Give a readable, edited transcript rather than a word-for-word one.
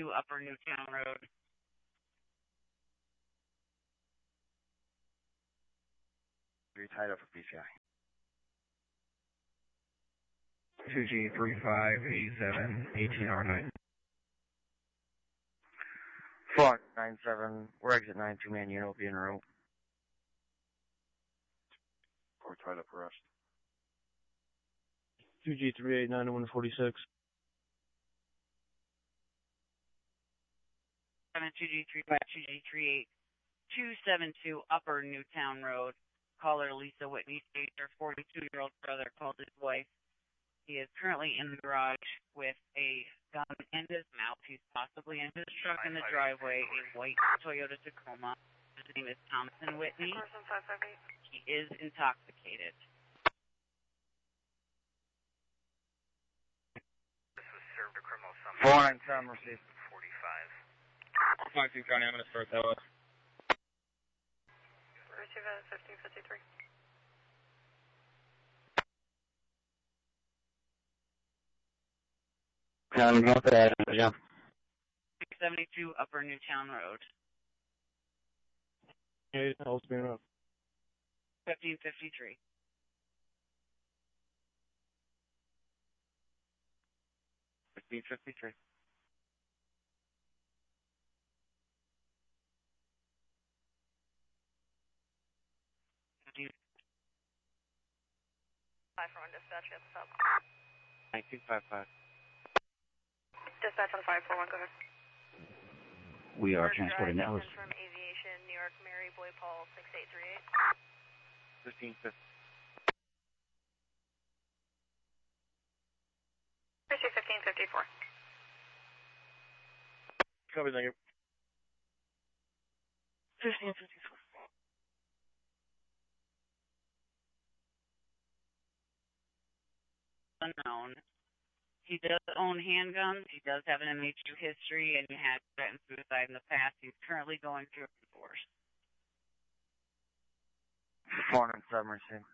Upper Newtown Road. You're tied up for PCI. 2G3587 18R9. 497, we're exit 9, 2-man unit will be en route. We're tied up arrest. 2G389146. 2G3527272 Upper Newtown Road. Caller Lisa Whitney states her 42-year-old brother called his wife. He is currently in the garage with a gun in his mouth. He's possibly in his truck in the driveway, a white Toyota Tacoma. His name is Thompson Whitney. He is intoxicated. This was served a criminal summons. 497 received. 45. 52 County, I'm going to start that way. Receive at 1553. County, go for that, yeah. 672 Upper Newtown Road. Hey, I'll spin it up. 1553. $15.53. Five for one dispatch at the top. 9255. Dispatch on 541, go ahead. We are transporting that. From Aviation, New York, Mary Boy Paul 6838. 1550. Receive 1554. Copy, thank you. 1554. Unknown. He does own handguns. He does have an MHU history and has threatened suicide in the past. He's currently going through a divorce. 407 received.